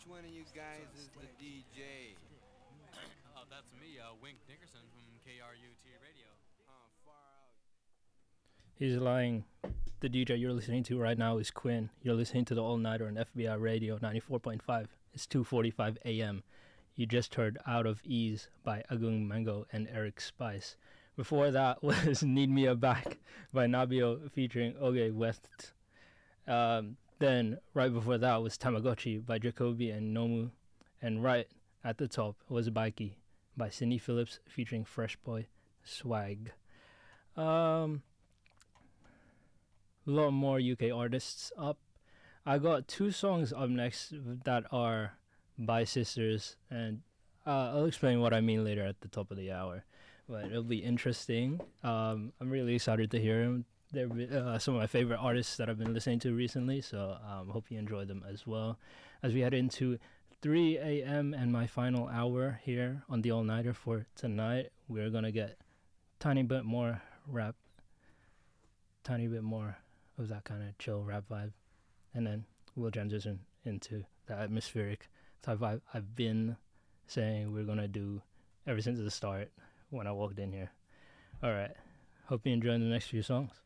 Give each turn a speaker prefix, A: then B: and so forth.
A: one of you guys is the DJ?
B: Oh, that's me, Wink Nickerson from KRUT Radio.
A: Far out.
C: He's lying. The DJ you're listening to right now is Quinn. You're listening to the All Nighter on FBI Radio 94.5. It's 2:45 a.m. You just heard Out of Ease by Agung Mango and Eric Spice. Before that was Need Me a Back by Nabio featuring Oge West. Then right before that was Tamagotchi by Jacoby and Nomu. And right at the top was Bikey by Cindy Phillips featuring Fresh Boy Swag. A lot more UK artists up. I got two songs up next that are by sisters, and I'll explain what I mean later at the top of the hour. But it'll be interesting. I'm really excited to hear them. They're some of my favorite artists that I've been listening to recently, so hope you enjoy them as well. As we head into 3 a.m. and my final hour here on the All Nighter for tonight, we're gonna get tiny bit more rap, tiny bit more of that kind of chill rap vibe, and then we'll transition into the atmospheric type vibe I've been saying we're gonna do ever since the start when I walked in here. Alright, hope you enjoy the next few songs.